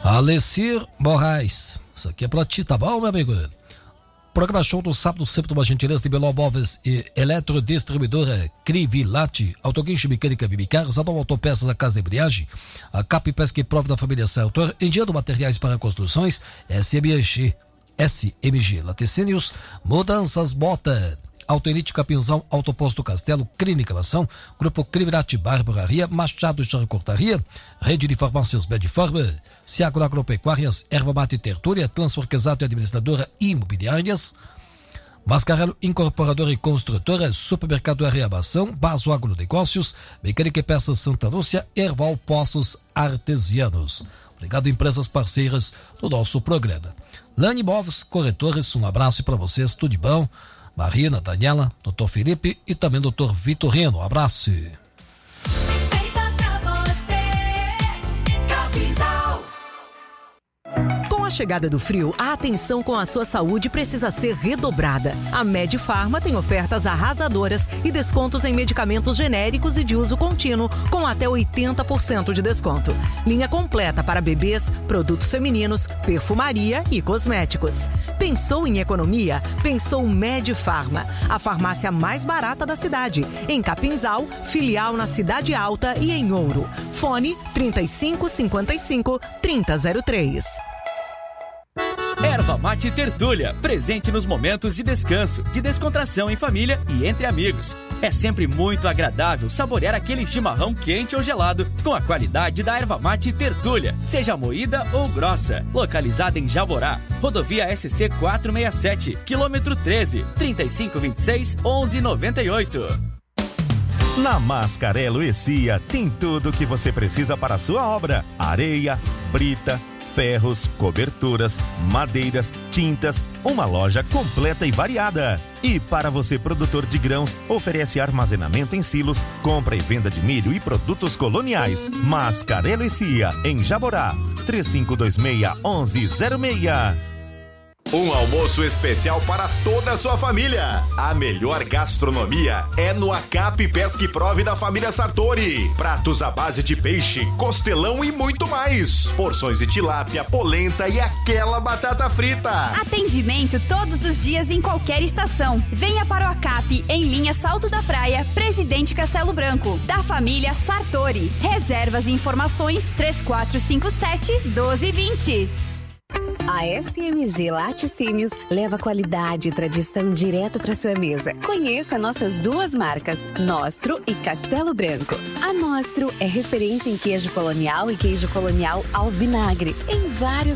Alessir Moraes, isso aqui é pra ti, tá bom, meu amigo? Programa show do sábado, sempre uma gentileza de Beló Móveis e Eletrodistribuidora Crivilate, Autoguinche Mecânica Vimicar, Zadol Autopeças da Casa de Embreagem, a Cap Pesca e Prova da família Sartor, Engenho Materiais para Construções, SMG Laticínios, Mudanças Bota, Autoelite Capinzão, Autoposto Castelo, Clínica Nação, Grupo Crivilate Barbearia, Machado Charcortaria, Rede de Farmácias Medfarma, Ciagro Agropecuárias, Erva Mate Tertúlia, Transforquesato e Administradora Imobiliárias, Mascarello Incorporadora e Construtora, Supermercado Arreabação, Baso Agronegócios, Mecânica e Peças Santa Lúcia, Erval Poços Artesianos. Obrigado, empresas parceiras do nosso programa. Lani Móveis Corretores, um abraço para vocês, tudo de bom. Marina, Daniela, Dr. Felipe e também Dr. Vitorino. Um abraço. Com a chegada do frio, a atenção com a sua saúde precisa ser redobrada. A Medfarma tem ofertas arrasadoras e descontos em medicamentos genéricos e de uso contínuo, com até 80% de desconto. Linha completa para bebês, produtos femininos, perfumaria e cosméticos. Pensou em economia? Pensou Medfarma, a farmácia mais barata da cidade. Em Capinzal, filial na Cidade Alta e em Ouro. Fone 3555-3003. Erva Mate Tertúlia, presente nos momentos de descanso, de descontração em família e entre amigos. É sempre muito agradável saborear aquele chimarrão quente ou gelado com a qualidade da Erva Mate Tertúlia, seja moída ou grossa. Localizada em Jaborá, rodovia SC 467, quilômetro 13, 3526-1198. Na Mascarello e Cia tem tudo o que você precisa para a sua obra: areia, brita, ferros, coberturas, madeiras, tintas, uma loja completa e variada. E para você, produtor de grãos, oferece armazenamento em silos, compra e venda de milho e produtos coloniais. Mascarello e Cia, em Jaborá, 3526-1106. Um almoço especial para toda a sua família. A melhor gastronomia é no Acap Pesca e Prove da família Sartori. Pratos à base de peixe, costelão e muito mais. Porções de tilápia, polenta e aquela batata frita. Atendimento todos os dias em qualquer estação. Venha para o Acap, em linha Salto da Praia, Presidente Castelo Branco, da família Sartori. Reservas e informações 3457-1220. A SMG Laticínios leva qualidade e tradição direto para sua mesa. Conheça nossas duas marcas, Nostro e Castelo Branco. A Nostro é referência em queijo colonial e queijo colonial ao vinagre, em vários